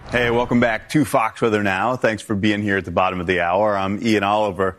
Hey, welcome back to Fox Weather Now. Thanks for being here at the bottom of the hour. I'm Ian Oliver.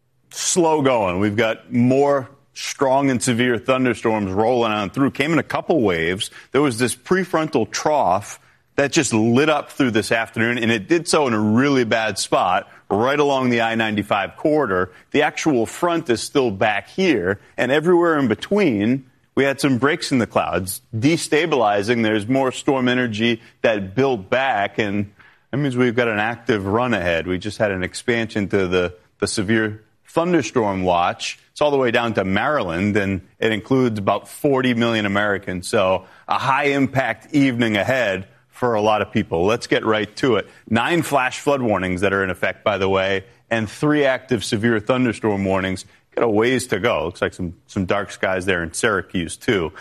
Slow going. We've got more strong and severe thunderstorms rolling on through. Came in a couple waves. There was this prefrontal trough that just lit up through this afternoon, and it did so in a really bad spot right along the I-95 corridor. The actual front is still back here, and everywhere in between, we had some breaks in the clouds, destabilizing. There's more storm energy that built back, and that means we've got an active run ahead. We just had an expansion to the severe thunderstorm watch. It's all the way down to Maryland, and it includes about 40 million Americans. So a high-impact evening ahead for a lot of people. Let's get right to it. 9 flash flood warnings that are in effect, by the way, and 3 active severe thunderstorm warnings. Got a ways to go. Looks like some dark skies there in Syracuse, too.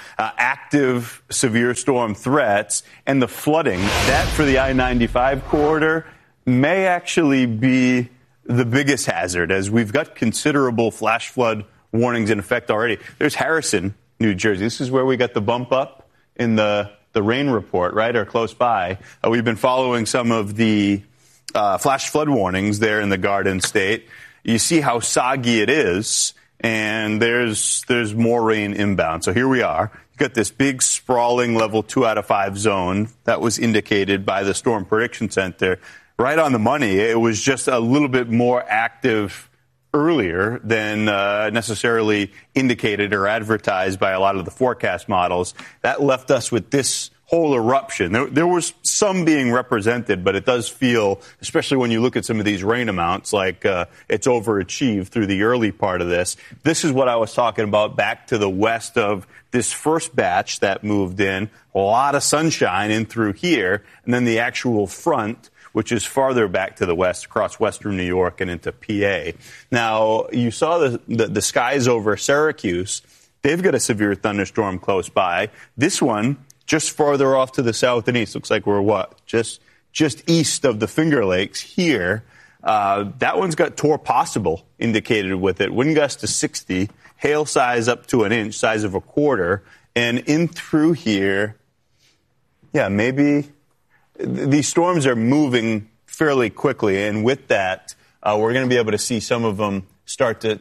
Active severe storm threats and the flooding. That for the I-95 corridor may actually be the biggest hazard, as we've got considerable flash flood warnings in effect already. There's Harrison, New Jersey. This is where we got the bump up in the rain report, right, or close by. We've been following some of the flash flood warnings there in the Garden State. You see how soggy it is, and there's more rain inbound. So here we are. You've got this big, sprawling level 2 out of 5 zone that was indicated by the Storm Prediction Center. Right on the money. It was just a little bit more active earlier than necessarily indicated or advertised by a lot of the forecast models. That left us with this whole eruption. There was some being represented, but it does feel, especially when you look at some of these rain amounts, like it's overachieved through the early part of this. This is what I was talking about back to the west of this first batch that moved in. A lot of sunshine in through here, and then the actual front, which is farther back to the west, across western New York and into PA. Now, you saw the skies over Syracuse. They've got a severe thunderstorm close by. This one, just farther off to the south and east. Looks like we're just east of the Finger Lakes here. That one's got Tor possible indicated with it. Wind gust to 60, hail size up to an inch, size of a quarter. And in through here, yeah, maybe these storms are moving fairly quickly. And with that, we're going to be able to see some of them start to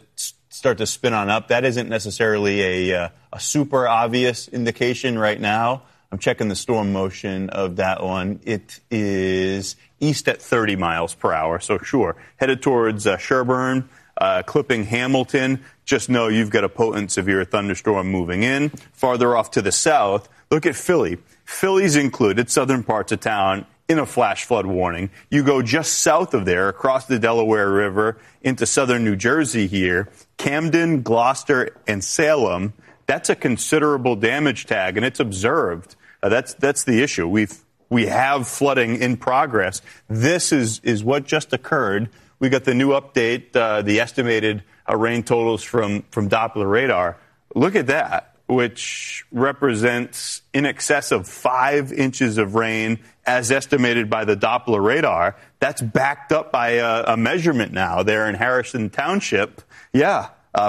spin on up. That isn't necessarily a super obvious indication right now. I'm checking the storm motion of that one. It is east at 30 miles per hour. So sure, headed towards Sherburne, clipping Hamilton. Just know you've got a potent severe thunderstorm moving in. Farther off to the south, look at Philly. Philly's included, southern parts of town, in a flash flood warning. You go just south of there, across the Delaware River, into southern New Jersey here, Camden, Gloucester, and Salem. That's a considerable damage tag, and it's observed. That's the issue. We have flooding in progress. This is what just occurred. We got the new update, the estimated rain totals from Doppler radar. Look at that, which represents in excess of 5 inches of rain as estimated by the Doppler radar. That's backed up by a measurement now there in Harrison Township. Yeah.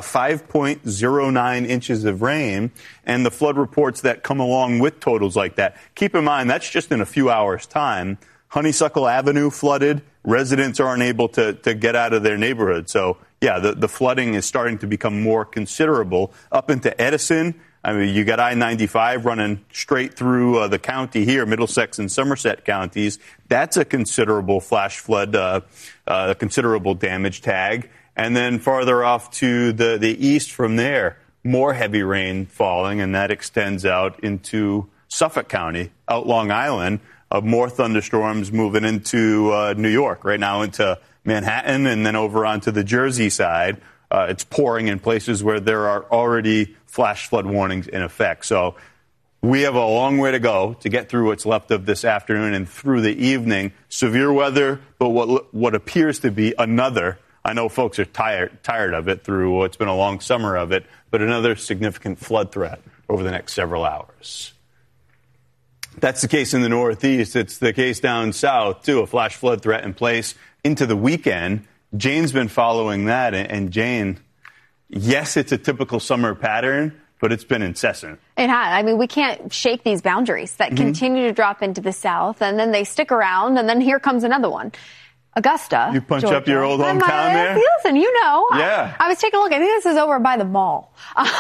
5.09 inches of rain, and the flood reports that come along with totals like that. Keep in mind, that's just in a few hours' time. Honeysuckle Avenue flooded. Residents aren't able to get out of their neighborhood. So, yeah, the flooding is starting to become more considerable. Up into Edison, I mean, you got I-95 running straight through the county here, Middlesex and Somerset counties. That's a considerable flash flood, a considerable damage tag. And then farther off to the east from there, more heavy rain falling, and that extends out into Suffolk County, out Long Island. More thunderstorms moving into New York, right now into Manhattan, and then over onto the Jersey side. It's pouring in places where there are already flash flood warnings in effect. So we have a long way to go to get through what's left of this afternoon and through the evening. Severe weather, but what appears to be another, I know folks are tired of it through what's been a long summer of it, but another significant flood threat over the next several hours. That's the case in the Northeast. It's the case down south, too, a flash flood threat in place into the weekend. Jane's been following that, and Jane, yes, it's a typical summer pattern, but it's been incessant. It has. I mean, we can't shake these boundaries that continue to drop into the south, and then they stick around, and then here comes another one. Augusta, You punch Georgia. up your old hometown there? Listen, you know. Yeah. I was taking a look. I think this is over by the mall.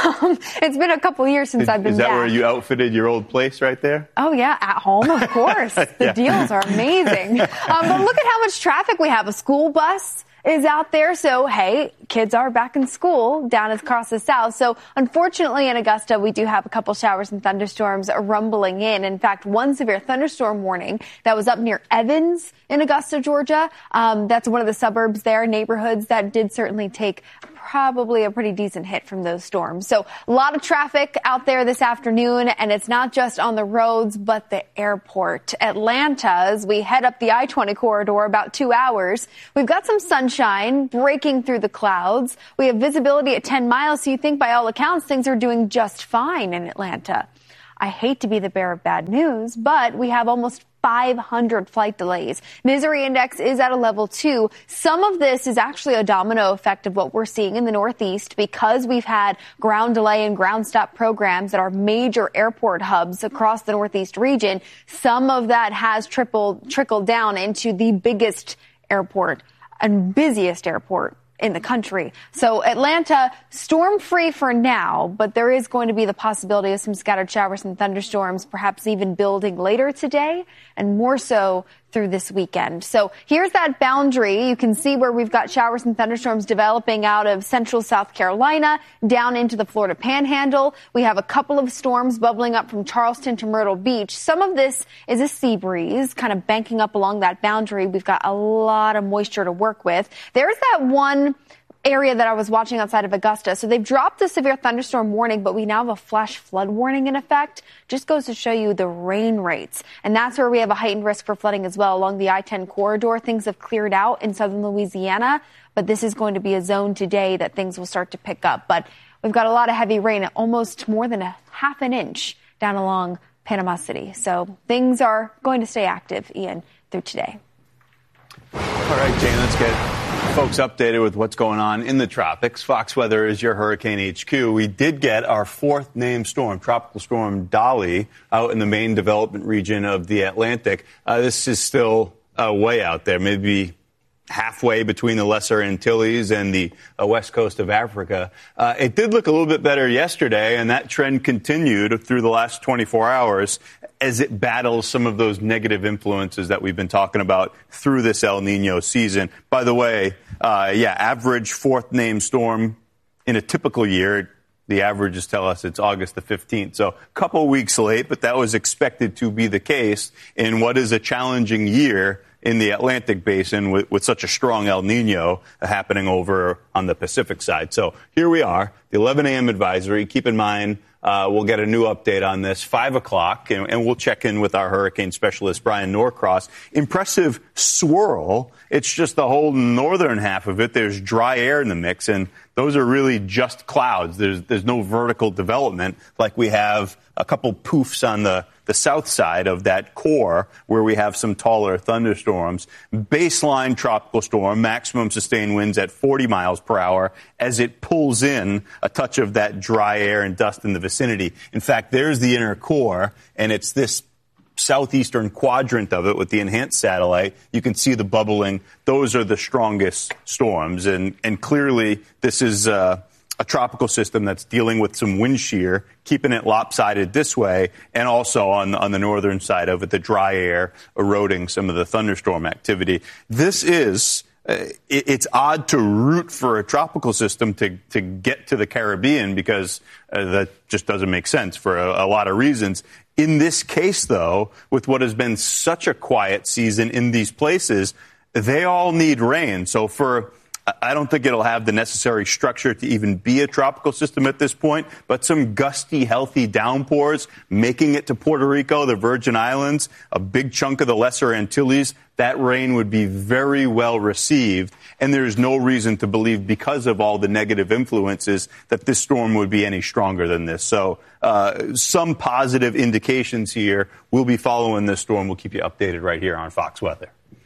It's been a couple years since I've been Is that back. where you outfitted your old place right there? Oh, yeah, at home, of course. The deals are amazing. But look at how much traffic we have. A school bus is out there. So, hey, kids are back in school down across the south. So, unfortunately, in Augusta, we do have a couple showers and thunderstorms rumbling in. In fact, one severe thunderstorm warning that was up near Evans in Augusta, Georgia. That's one of the suburbs there, neighborhoods that did certainly take probably a pretty decent hit from those storms. So a lot of traffic out there this afternoon, and it's not just on the roads, but the airport. Atlanta, as we head up the I-20 corridor about 2 hours, we've got some sunshine breaking through the clouds. We have visibility at 10 miles, so you think by all accounts things are doing just fine in Atlanta. I hate to be the bearer of bad news, but we have almost 500 flight delays. Misery index is at a level 2. Some of this is actually a domino effect of what we're seeing in the Northeast because we've had ground delay and ground stop programs at our major airport hubs across the Northeast region. Some of that has trickled down into the biggest airport and busiest airport in the country. So Atlanta, storm-free for now, but there is going to be the possibility of some scattered showers and thunderstorms, perhaps even building later today and more so through this weekend. So here's that boundary. You can see where we've got showers and thunderstorms developing out of central South Carolina down into the Florida Panhandle. We have a couple of storms bubbling up from Charleston to Myrtle Beach. Some of this is a sea breeze kind of banking up along that boundary. We've got a lot of moisture to work with. There's that one area that I was watching outside of Augusta. So they've dropped the severe thunderstorm warning, but we now have a flash flood warning in effect. Just goes to show you the rain rates. And that's where we have a heightened risk for flooding as well. Along the I-10 corridor, things have cleared out in southern Louisiana, but this is going to be a zone today that things will start to pick up. But we've got a lot of heavy rain, almost more than a half an inch down along Panama City. So things are going to stay active, Ian, through today. All right, Jane, let's get folks updated with what's going on in the tropics. Fox Weather is your hurricane HQ. We did get our fourth named storm, Tropical Storm Dolly, out in the main development region of the Atlantic. This is still way out there, maybe halfway between the Lesser Antilles and the west coast of Africa. It did look a little bit better yesterday, and that trend continued through the last 24 hours as it battles some of those negative influences that we've been talking about through this El Nino season. By the way, average fourth named storm in a typical year. The averages tell us it's August the 15th. So a couple weeks late, but that was expected to be the case in what is a challenging year in the Atlantic basin with such a strong El Nino happening over on the Pacific side. So here we are, the 11 a.m. advisory. Keep in mind, we'll get a new update on this, 5 o'clock, and we'll check in with our hurricane specialist, Brian Norcross. Impressive swirl. It's just the whole northern half of it. There's dry air in the mix, and those are really just clouds. There's no vertical development like we have a couple poofs on the south side of that core where we have some taller thunderstorms. Baseline tropical storm, maximum sustained winds at 40 miles per hour as it pulls in a touch of that dry air and dust in the vicinity. In fact, there's the inner core, and it's this southeastern quadrant of it with the enhanced satellite. You can see the bubbling. Those are the strongest storms, and clearly this is a tropical system that's dealing with some wind shear, keeping it lopsided this way, and also on the northern side of it, the dry air eroding some of the thunderstorm activity. This is, it's odd to root for a tropical system to get to the Caribbean because that just doesn't make sense for a lot of reasons. In this case, though, with what has been such a quiet season in these places, they all need rain. So I don't think it'll have the necessary structure to even be a tropical system at this point, but some gusty, healthy downpours making it to Puerto Rico, the Virgin Islands, a big chunk of the Lesser Antilles. That rain would be very well received, and there's no reason to believe, because of all the negative influences, that this storm would be any stronger than this. So some positive indications here. We'll be following this storm. We'll keep you updated right here on Fox Weather.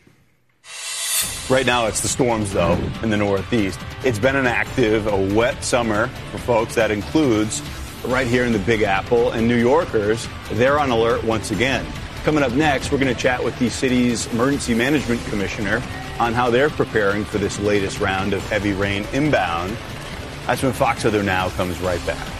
Right now, it's the storms, though, in the Northeast. It's been an active, a wet summer for folks. That includes right here in the Big Apple, and New Yorkers, they're on alert once again. Coming up next, we're going to chat with the city's emergency management commissioner on how they're preparing for this latest round of heavy rain inbound. That's when Fox Weather Now comes right back.